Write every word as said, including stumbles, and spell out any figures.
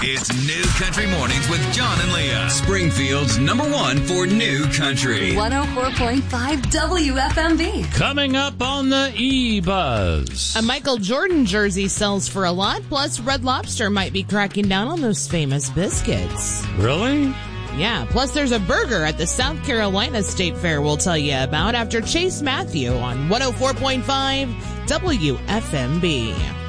It's New Country Mornings with John and Leah. Springfield's number one for New Country. one oh four point five W F M B. Coming up on the E-Buzz. A Michael Jordan jersey sells for a lot, plus Red Lobster might be cracking down on those famous biscuits. Really? Yeah, plus there's a burger at the South Carolina State Fair we'll tell you about after Chase Matthew on one oh four point five W F M B.